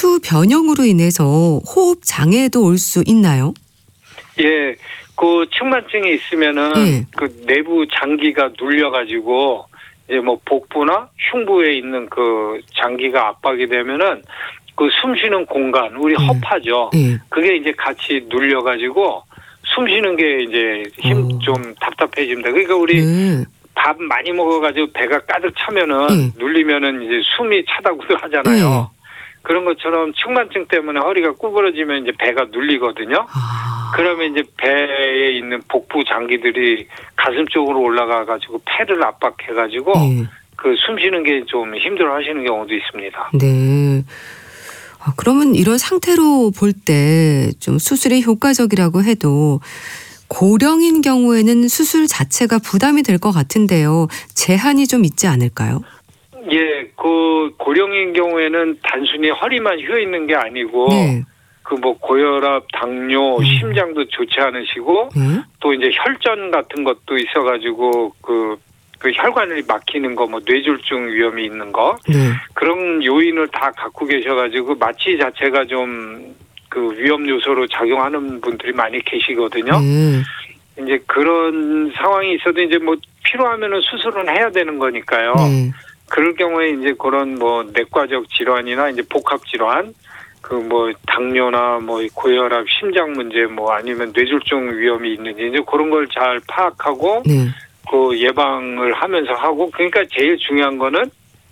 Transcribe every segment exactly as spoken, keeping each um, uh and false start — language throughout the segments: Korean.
척추 변형으로 인해서 호흡 장애도 올 수 있나요? 예, 그 측만증이 있으면은 예. 그 내부 장기가 눌려가지고 이제 뭐 복부나 흉부에 있는 그 장기가 압박이 되면은 그 숨쉬는 공간, 우리 예. 허파죠. 예. 그게 이제 같이 눌려가지고 숨쉬는 게 이제 힘 어. 좀 답답해집니다. 그러니까 우리 네. 밥 많이 먹어가지고 배가 가득 차면은 예. 눌리면은 이제 숨이 차다고도 하잖아요. 예. 그런 것처럼 측만증 때문에 허리가 구부러지면 이제 배가 눌리거든요. 아. 그러면 이제 배에 있는 복부 장기들이 가슴 쪽으로 올라가가지고 폐를 압박해가지고 예. 그 숨쉬는 게 좀 힘들어하시는 경우도 있습니다. 네. 아, 그러면 이런 상태로 볼 때 좀 수술이 효과적이라고 해도 고령인 경우에는 수술 자체가 부담이 될 것 같은데요. 제한이 좀 있지 않을까요? 예, 그 고령인 경우에는 단순히 허리만 휘어 있는 게 아니고 네. 그 뭐 고혈압, 당뇨, 음. 심장도 좋지 않으시고 네. 또 이제 혈전 같은 것도 있어가지고 그, 그 혈관이 막히는 거, 뭐 뇌졸중 위험이 있는 거 네. 그런 요인을 다 갖고 계셔가지고 마취 자체가 좀 그 위험 요소로 작용하는 분들이 많이 계시거든요. 네. 이제 그런 상황이 있어도 이제 뭐 필요하면은 수술은 해야 되는 거니까요. 네. 그럴 경우에 이제 그런 뭐 내과적 질환이나 이제 복합 질환, 그 뭐 당뇨나 뭐 고혈압, 심장 문제 뭐 아니면 뇌졸중 위험이 있는지 이제 그런 걸 잘 파악하고 네. 그 예방을 하면서 하고, 그러니까 제일 중요한 거는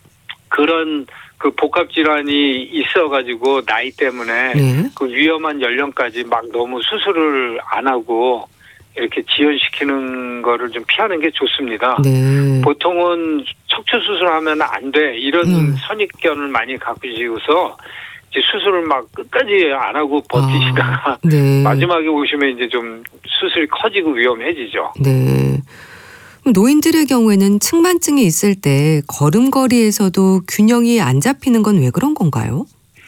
그런 그 복합 질환이 있어가지고 나이 때문에 네. 그 위험한 연령까지 막 너무 수술을 안 하고 이렇게 지연시키는 거를 좀 피하는 게 좋습니다. 네. 보통은 척추 수술하면 안 돼 이런 음. 선입견을 많이 갖으시고서 이제 수술을 막 끝까지 안 하고 버티시다가 아, 네. 마지막에 오시면 이제 좀 수술이 커지고 위험해지죠. 네. 노인들의 경우에는 측만증이 있을 때 걸음걸이에서도 균형이 안 잡히는 건 왜 그런 건가요?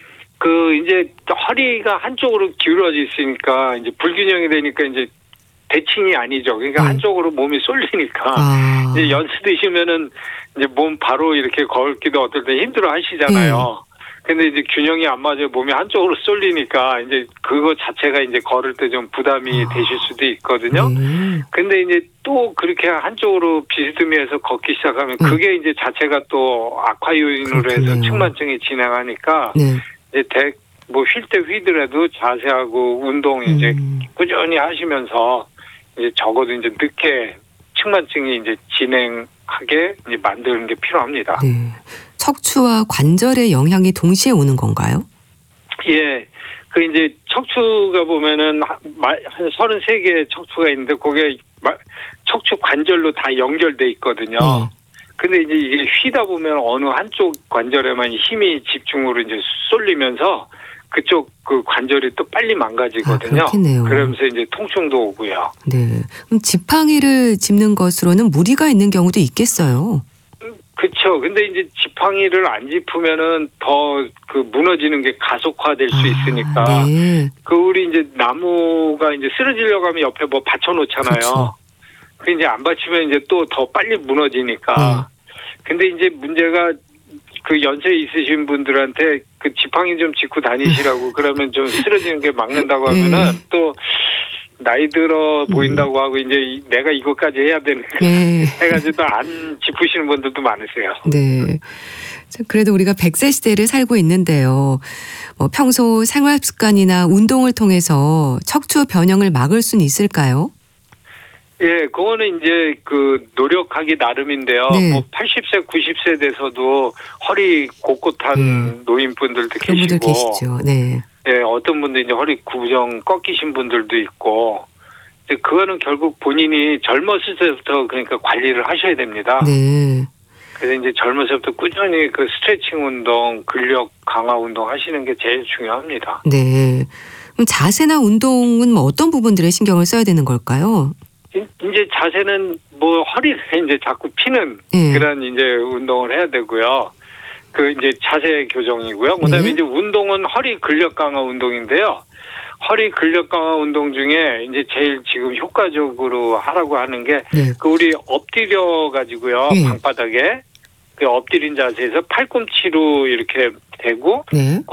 그 이제 허리가 한쪽으로 기울어져 있으니까 이제 불균형이 되니까 이제 대칭이 아니죠. 그러니까 네. 한쪽으로 몸이 쏠리니까 아. 이제 연세 드시면은 이제 몸 바로 이렇게 걷기도 어떨 때 힘들어 하시잖아요. 근데 이제 균형이 안 맞아요. 몸이 한쪽으로 쏠리니까 이제 그거 자체가 이제 걸을 때 좀 부담이 아. 되실 수도 있거든요. 네. 근데 이제 또 그렇게 한쪽으로 비스듬히해서 걷기 시작하면 네. 그게 이제 자체가 또 악화 요인으로 해서 그렇겠네요. 측만증이 진행하니까 네. 이제 대, 뭐 쉴 때 휘더라도 자세하고 운동 이제 음. 꾸준히 하시면서 이제 적어도 이제 늦게 측만증이 이제 진행하게 이제 만드는 게 필요합니다. 네. 척추와 관절의 영향이 동시에 오는 건가요? 예. 그 이제 척추가 보면은 한 서른세 개의 척추가 있는데 그게 척추 관절로 다 연결돼 있거든요. 네. 근데 이제 이게 휘다 보면 어느 한쪽 관절에만 힘이 집중으로 이제 쏠리면서 그쪽 그 관절이 또 빨리 망가지거든요. 아, 그렇겠네요. 그러면서 이제 통증도 오고요. 네. 그럼 지팡이를 짚는 것으로는 무리가 있는 경우도 있겠어요. 그렇죠. 근데 이제 지팡이를 안 짚으면은 더 그 무너지는 게 가속화될 수 아, 있으니까. 네. 그 우리 이제 나무가 이제 쓰러지려고 하면 옆에 뭐 받쳐놓잖아요. 그렇죠. 그 이제 안 받치면 이제 또 더 빨리 무너지니까. 네. 근데 이제 문제가 그 연세 있으신 분들한테 그 지팡이 좀 짚고 다니시라고 그러면 좀 쓰러지는 게 막는다고 하면은 네. 또 나이 들어 보인다고 하고 이제 내가 이것까지 해야 되는 네. 해가지고 또 안 짚으시는 분들도 많으세요. 네. 그래도 우리가 백 세 시대를 살고 있는데요. 뭐 평소 생활 습관이나 운동을 통해서 척추 변형을 막을 수는 있을까요? 예, 그거는 이제 그 노력하기 나름인데요. 네. 뭐 팔십 세, 구십 세 돼서도 허리 곳곳한 음. 노인분들도 그런 분들 계시고, 계시죠. 네. 예, 어떤 분들 이제 허리 구부정 꺾이신 분들도 있고, 이제 그거는 결국 본인이 젊었을 때부터 그러니까 관리를 하셔야 됩니다. 네. 그래서 이제 젊었을 때부터 꾸준히 그 스트레칭 운동, 근력 강화 운동 하시는 게 제일 중요합니다. 네. 그럼 자세나 운동은 뭐 어떤 부분들에 신경을 써야 되는 걸까요? 이제 자세는 뭐 허리를 이제 자꾸 피는 네. 그런 이제 운동을 해야 되고요. 그 이제 자세 교정이고요. 그다음에 네. 이제 운동은 허리 근력 강화 운동인데요. 허리 근력 강화 운동 중에 이제 제일 지금 효과적으로 하라고 하는 게 네. 그 우리 엎드려 가지고요. 네. 방바닥에 그 엎드린 자세에서 팔꿈치로 이렇게 대고 네.